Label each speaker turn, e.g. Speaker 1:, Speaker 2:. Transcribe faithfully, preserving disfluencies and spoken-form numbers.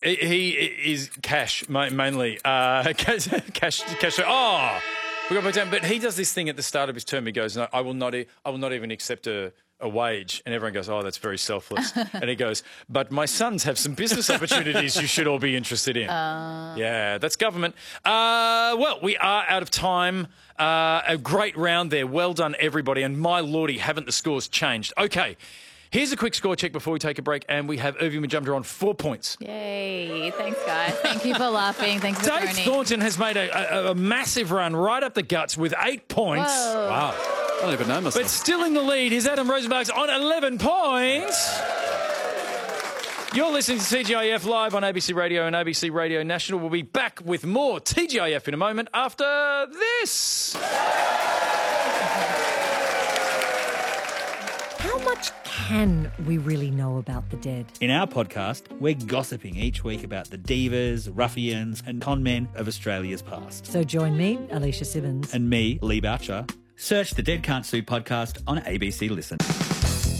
Speaker 1: he, he is cash ma- mainly. Uh, cash, cash, cash. Oh, we got to put down. But he does this thing at the start of his term. He goes, "No, I will not. E- I will not even accept a." a wage, and everyone goes, oh, that's very selfless. And he goes, but my sons have some business opportunities you should all be interested in. Uh... Yeah, that's government. Uh, well, we are out of time. Uh, a great round there. Well done, everybody. And my lordy, haven't the scores changed? Okay, here's a quick score check before we take a break, and we have Urvi Majumdar on four points.
Speaker 2: Yay. Thanks, guys. Thank you for laughing. Thanks for
Speaker 1: Dave
Speaker 2: Tony.
Speaker 1: Thornton has made a, a, a massive run right up the guts with eight points.
Speaker 2: Whoa.
Speaker 3: Wow. I don't even know myself.
Speaker 1: But still in the lead is Adam Rosenbach's on eleven points. You're listening to T G I F live on A B C Radio and A B C Radio National. We'll be back with more T G I F in a moment after this.
Speaker 4: How much can we really know about the dead?
Speaker 5: In our podcast, we're gossiping each week about the divas, ruffians and con men of Australia's past.
Speaker 4: So join me, Alicia Simmons.
Speaker 5: And me, Lee Boucher. Search the Dead Can't Sue podcast on A B C Listen.